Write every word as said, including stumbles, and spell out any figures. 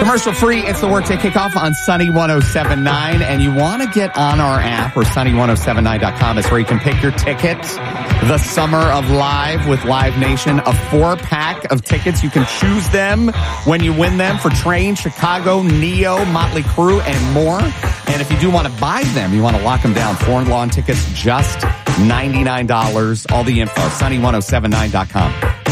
Commercial free. It's the Workday Kickoff on Sunny ten seventy-nine. And you want to get on our app or Sunny ten seventy-nine dot com. It's where you can pick your ticket. The Summer of Live with Live Nation. A four-pack of tickets. You can choose them when you win them for Train, Chicago, Neo, Motley Crue, and more. And if you do want to buy them, you want to lock them down. Foreign Lawn tickets, just ninety-nine dollars. All the info, Sunny ten seventy-nine dot com.